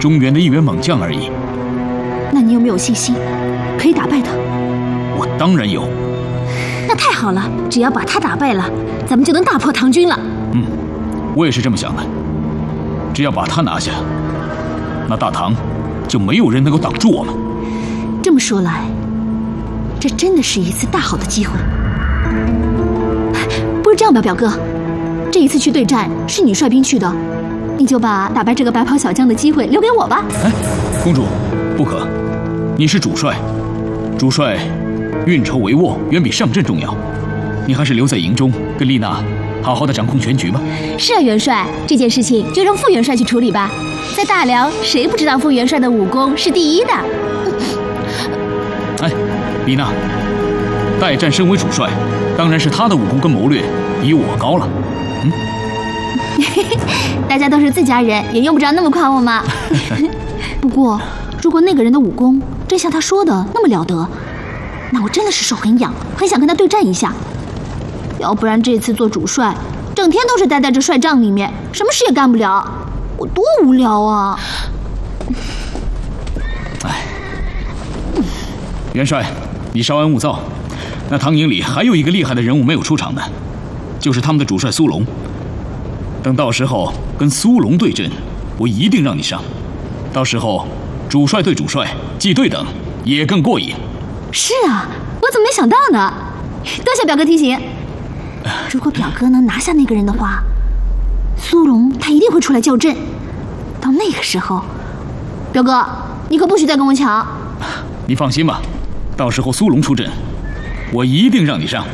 中原的一员猛将而已。 那你有没有信心可以打败他？ 我当然有。 那太好了，只要把他打败了，咱们就能大破唐军了。 我也是这么想的。只要把他拿下，那大唐就没有人能够挡住我们。 这么说来，这真的是一次大好的机会。不如这样吧，表哥，这一次去对战是你率兵去的，你就把打败这个白袍小将的机会留给我吧。 哎，公主，不可，你是主帅，主帅运筹帷幄远比上阵重要，你还是留在营中跟丽娜好好的掌控全局吧。 是啊，元帅，这件事情就让副元帅去处理吧。在大辽，谁不知道副元帅的武功是第一的？ 哎，丽娜，代战身为主帅，当然是他的武功跟谋略比我高了。 大家都是自家人，也用不着那么夸我嘛。不过，如果那个人的武功真像他说的那么了得，那我真的是手很痒，很想跟他对战一下。要不然这次做主帅，整天都是待在这帅帐里面，什么事也干不了，我多无聊啊！ 哎，元帅，你稍安勿躁。那唐营里还有一个厉害的人物没有出场呢，就是他们的主帅苏龙。等到时候跟苏龙对阵，我一定让你上。到时候主帅对主帅，既对等也更过瘾。 是啊，我怎么没想到呢？多谢表哥提醒。如果表哥能拿下那个人的话，苏龙他一定会出来叫阵。到那个时候，表哥你可不许再跟我抢。 你放心吧，到时候苏龙出阵，我一定让你上。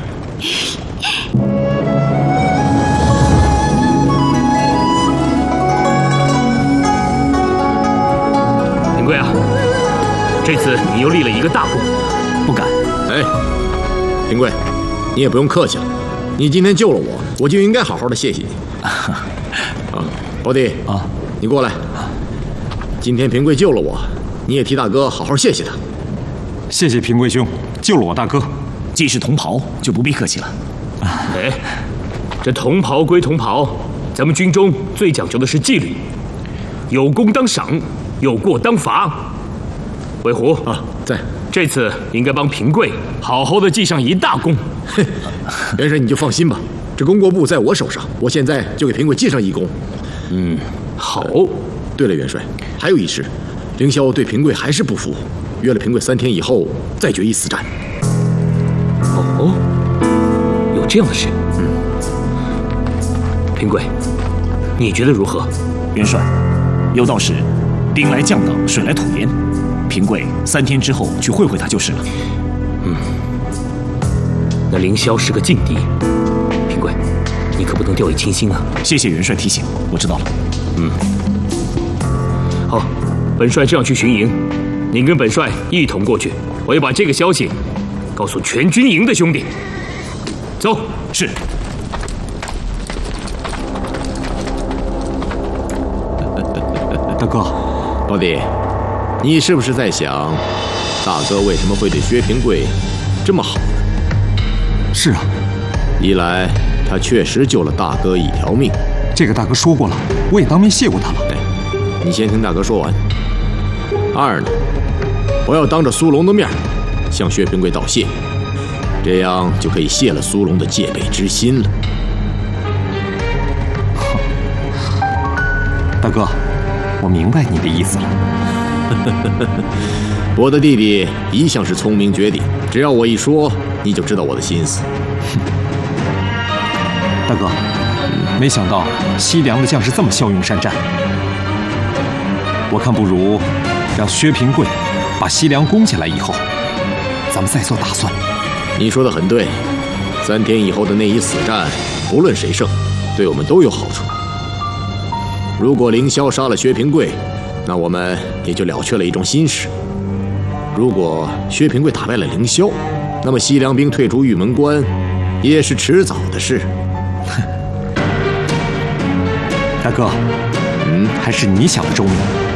平贵啊，这次你又立了一个大功。 不敢。 哎，平贵，你也不用客气了，你今天救了我，我就应该好好的谢谢你。啊，宝弟啊，你过来。今天平贵救了我，你也替大哥好好谢谢他。 谢谢平贵兄救了我大哥。 既是同袍，就不必客气了。 哎，这同袍归同袍，咱们军中最讲究的是纪律，有功当赏，有过当罚。魏虎啊，在。 这次应该帮平贵好好的记上一大功。 元帅你就放心吧，这功过簿在我手上，我现在就给平贵记上一功。 好。 对了，元帅，还有一事，凌霄对平贵还是不服，约了平贵3天以后再决一死战。 哦，有这样的事。平贵，你觉得如何？ 元帅，有道是兵来将挡，水来土掩。平贵3天之后去会会他就是了。 那凌霄是个劲敌，平贵，你可不能掉以轻心啊！ 谢谢元帅提醒，我知道了。 好，本帅这样去巡营，您跟本帅一同过去，我要把这个消息告诉全军营的兄弟。走。 是。 大哥， 宝弟，你是不是在想，大哥为什么会对薛平贵这么好呢？ 是啊， 一来他确实救了大哥一条命， 这个大哥说过了，我也当面谢过他了。 你先听大哥说完。二呢，我要当着苏龙的面向薛平贵道谢，这样就可以泄了苏龙的戒备之心了。 大哥，我明白你的意思了。 我的弟弟一向是聪明绝顶，只要我一说，你就知道我的心思。 大哥，没想到西凉的将士这么骁勇善战，我看不如让薛平贵把西凉攻下来以后，咱们再做打算。 你说的很对，3天以后的那一死战，不论谁胜，对我们都有好处。如果凌霄杀了薛平贵，那我们也就了却了一桩心事。如果薛平贵打败了凌霄，那么西凉兵退出玉门关，也是迟早的事。 大哥，还是你想的周密。